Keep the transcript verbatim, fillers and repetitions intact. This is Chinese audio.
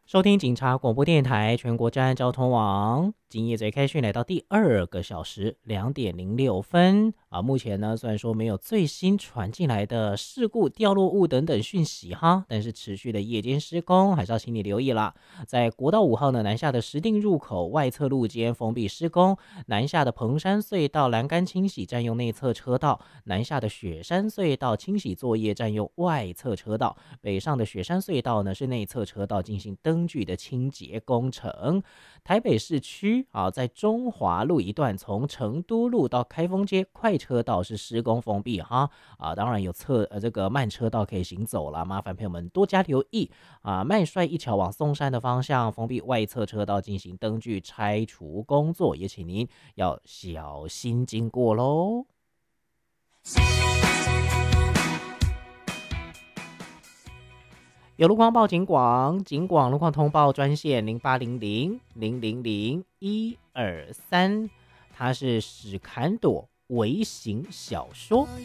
收听警察广播电台全国治安交通网，今夜最开讯来到第二个小时两点零六分啊。目前呢，虽然说没有最新传进来的事故、掉落物等等讯息哈，但是持续的夜间施工还是要请你留意啦。在国道五号呢南下的石碇入口外侧路间封闭施工，南下的彭山隧道栏杆清洗占用内侧车道，南下的雪山隧道清洗作业占用外侧车道，北上的雪山隧道呢是内侧车道进行灯具的清洁工程。台北市区啊，在中华路一段从成都路到开封街快车道是施工封闭哈啊，当然有侧呃这个慢车道可以行走了，麻烦朋友们多加留意啊。麦帅一桥往松山的方向封闭外侧车道进行灯具拆除工作，也请您要小心经过喽。有路况报警广，警广路况通报专线零八零零零零零一二三，它是史坎朵微型小说。